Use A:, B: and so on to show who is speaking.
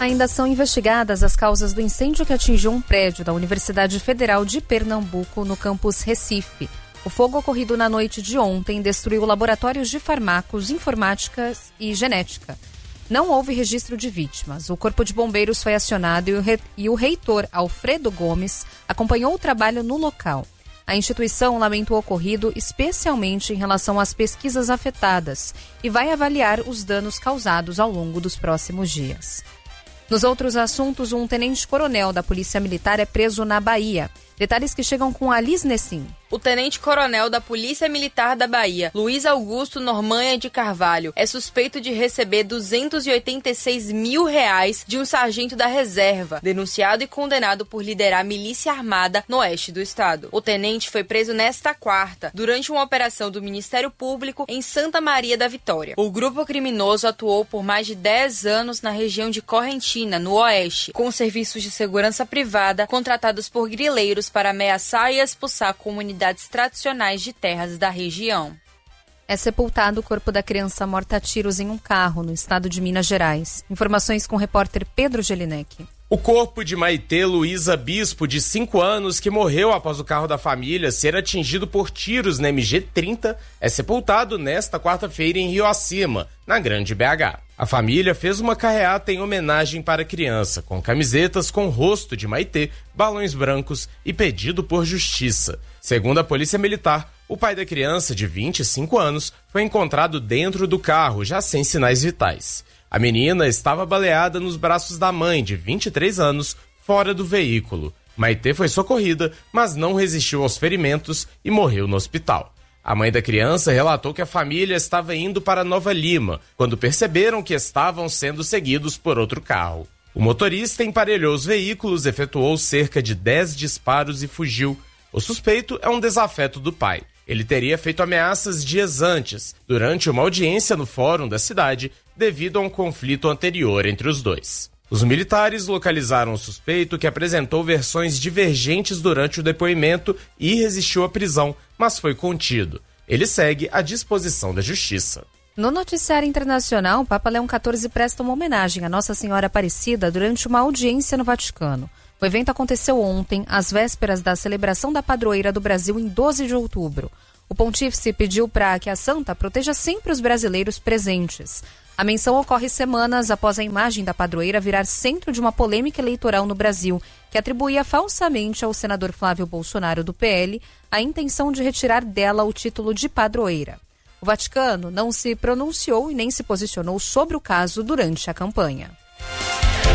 A: Ainda são investigadas as causas do incêndio que atingiu um prédio da Universidade Federal de Pernambuco, no campus Recife. O fogo ocorrido na noite de ontem destruiu laboratórios de farmacos, informática e genética. Não houve registro de vítimas. O Corpo de Bombeiros foi acionado e o reitor, Alfredo Gomes, acompanhou o trabalho no local. A instituição lamentou o ocorrido, especialmente em relação às pesquisas afetadas, e vai avaliar os danos causados ao longo dos próximos dias. Nos outros assuntos, um tenente-coronel da Polícia Militar é preso na Bahia. Detalhes que chegam com a Liz Nessim.
B: O tenente-coronel da Polícia Militar da Bahia, Luiz Augusto Normanha de Carvalho, é suspeito de receber R$286 mil de um sargento da reserva, denunciado e condenado por liderar milícia armada no oeste do estado. O tenente foi preso nesta quarta, durante uma operação do Ministério Público em Santa Maria da Vitória. O grupo criminoso atuou por mais de 10 anos na região de Correntina, no oeste, com serviços de segurança privada contratados por grileiros para ameaçar e expulsar comunidades tradicionais de terras da região.
A: É sepultado o corpo da criança morta a tiros em um carro no estado de Minas Gerais. Informações com o repórter Pedro Gelinek.
C: O corpo de Maitê Luísa Bispo, de 5 anos, que morreu após o carro da família ser atingido por tiros na MG-30, é sepultado nesta quarta-feira em Rio Acima, na Grande BH. A família fez uma carreata em homenagem para a criança, com camisetas com o rosto de Maitê, balões brancos e pedido por justiça. Segundo a Polícia Militar, o pai da criança, de 25 anos, foi encontrado dentro do carro, já sem sinais vitais. A menina estava baleada nos braços da mãe, de 23 anos, fora do veículo. Maitê foi socorrida, mas não resistiu aos ferimentos e morreu no hospital. A mãe da criança relatou que a família estava indo para Nova Lima, quando perceberam que estavam sendo seguidos por outro carro. O motorista emparelhou os veículos, efetuou cerca de 10 disparos e fugiu. O suspeito é um desafeto do pai. Ele teria feito ameaças dias antes, durante uma audiência no fórum da cidade, devido a um conflito anterior entre os dois. Os militares localizaram o suspeito, que apresentou versões divergentes durante o depoimento e resistiu à prisão, mas foi contido. Ele segue à disposição da Justiça.
A: No noticiário internacional, o Papa Leão XIV presta uma homenagem à Nossa Senhora Aparecida durante uma audiência no Vaticano. O evento aconteceu ontem, às vésperas da celebração da padroeira do Brasil em 12 de outubro. O pontífice pediu para que a santa proteja sempre os brasileiros presentes. A menção ocorre semanas após a imagem da padroeira virar centro de uma polêmica eleitoral no Brasil, que atribuía falsamente ao senador Flávio Bolsonaro do PL a intenção de retirar dela o título de padroeira. O Vaticano não se pronunciou e nem se posicionou sobre o caso durante a campanha.